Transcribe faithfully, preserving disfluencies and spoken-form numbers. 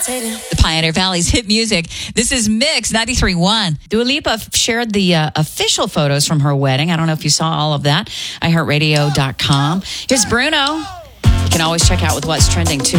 The Pioneer Valley's hit music. This is Mix ninety-three point one. Dua Lipa shared the uh, official photos from her wedding. I don't know if you saw all of that. i heart radio dot com. Here's Bruno. You can always check out with what's trending too